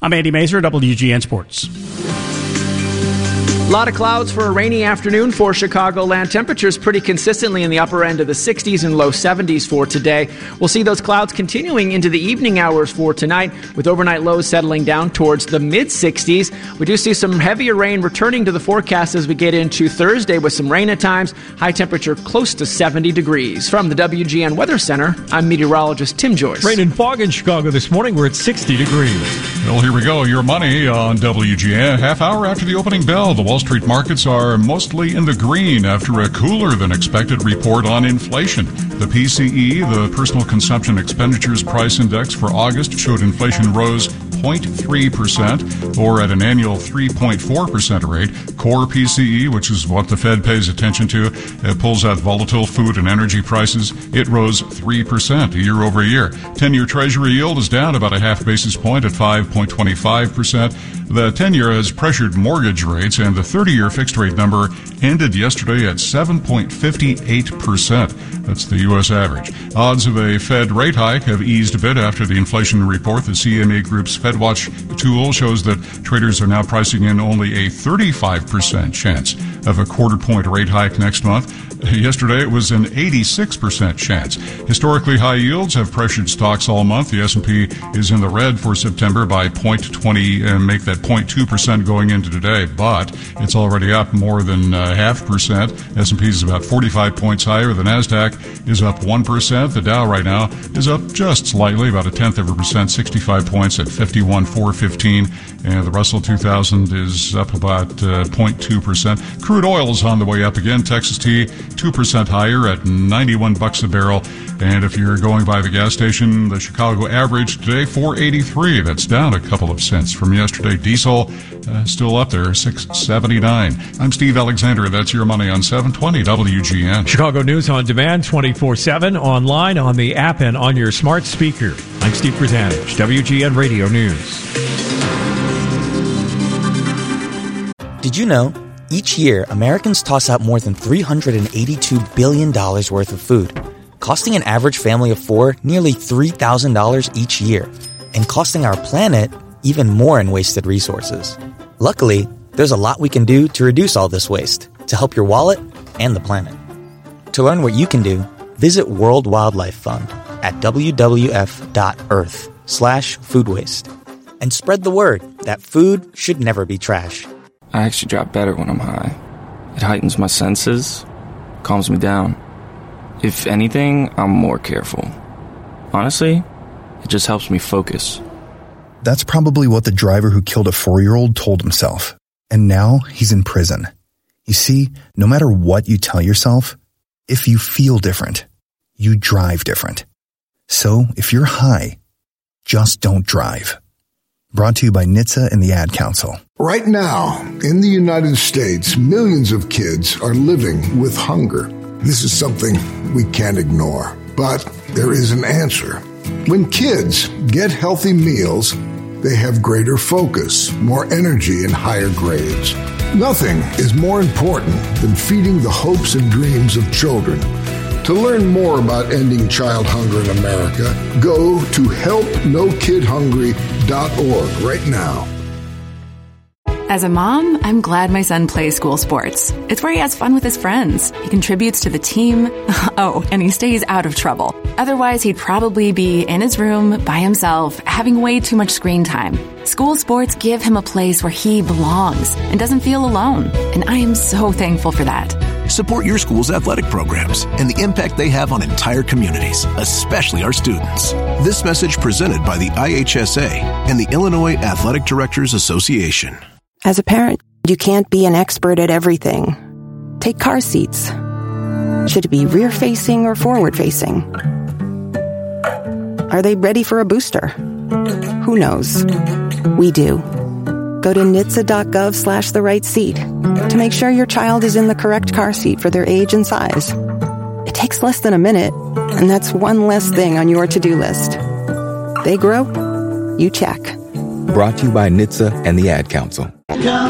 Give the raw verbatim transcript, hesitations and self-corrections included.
I'm Andy Mazer, W G N Sports. A lot of clouds for a rainy afternoon for Chicagoland. Temperatures pretty consistently in the upper end of the sixties and low seventies for today. We'll see those clouds continuing into the evening hours for tonight, with overnight lows settling down towards the mid-sixties. We do see some heavier rain returning to the forecast as we get into Thursday with some rain at times. High temperature close to seventy degrees. From the W G N Weather Center, I'm meteorologist Tim Joyce. Rain and fog in Chicago this morning. We're at sixty degrees. Well, here we go. Your money on W G N. Half hour after the opening bell, the Wall Street markets are mostly in the green after a cooler than expected report on inflation. The P C E, the Personal Consumption Expenditures Price Index for August, showed inflation rose zero point three percent, or at an annual three point four percent rate. Core P C E, which is what the Fed pays attention to, it pulls out volatile food and energy prices. It rose three percent year over year. ten-year Treasury yield is down about a half basis point at five point two five percent. The ten-year has pressured mortgage rates, and the thirty-year fixed-rate number ended yesterday at seven point five eight percent. That's the U S average. Odds of a Fed rate hike have eased a bit after the inflation report. The C M E Group's FedWatch tool shows that traders are now pricing in only a thirty-five percent chance of a quarter-point rate hike next month. Yesterday, it was an eighty-six percent chance. Historically high yields have pressured stocks all month. The S and P is in the red for September by zero point two zero, and make that zero point two percent going into today, but it's already up more than uh, half percent. S and P is about forty-five points higher. The NASDAQ is up one percent. The Dow right now is up just slightly, about a tenth of a percent, sixty-five points at fifty-one four fifteen. And the Russell two thousand is up about uh, zero point two percent. Crude oil is on the way up again. Texas T, two percent higher at ninety-one bucks a barrel. And if you're going by the gas station, the Chicago average today, four eighty-three. That's down a couple of cents from yesterday. Diesel uh, still up there, six seventy-nine. I'm Steve Alexander. That's your money on seven twenty W G N. Chicago News on demand, twenty-four seven, online, on the app, and on your smart speaker. I'm Steve Krasanich, W G N Radio News. Did you know, each year, Americans toss out more than three hundred eighty-two billion dollars worth of food, costing an average family of four nearly three thousand dollars each year, and costing our planet even more in wasted resources. Luckily, there's a lot we can do to reduce all this waste, to help your wallet and the planet. To learn what you can do, visit World Wildlife Fund at w w f dot earth slash food waste. And spread the word that food should never be trash. I actually drop better when I'm high. It heightens my senses, calms me down. If anything, I'm more careful. Honestly, it just helps me focus. That's probably what the driver who killed a four-year-old told himself. And now he's in prison. You see, no matter what you tell yourself, if you feel different, you drive different. So if you're high, just don't drive. Brought to you by N H T S A and the Ad Council. Right now, in the United States, millions of kids are living with hunger. This is something we can't ignore, but there is an answer. When kids get healthy meals, they have greater focus, more energy, and higher grades. Nothing is more important than feeding the hopes and dreams of children. To learn more about ending child hunger in America, go to help no kid hungry dot org right now. As a mom, I'm glad my son plays school sports. It's where he has fun with his friends. He contributes to the team. Oh, and he stays out of trouble. Otherwise, he'd probably be in his room by himself, having way too much screen time. School sports give him a place where he belongs and doesn't feel alone. And I am so thankful for that. Support your school's athletic programs and the impact they have on entire communities, especially our students. This message presented by the I H S A and the Illinois Athletic Directors Association. As a parent, you can't be an expert at everything. Take car seats. Should it be rear-facing or forward-facing? Are they ready for a booster? Who knows? We do. Go to N H T S A dot gov slash the right seat to make sure your child is in the correct car seat for their age and size. It takes less than a minute, and that's one less thing on your to-do list. They grow, you check. Brought to you by N H T S A and the Ad Council. Come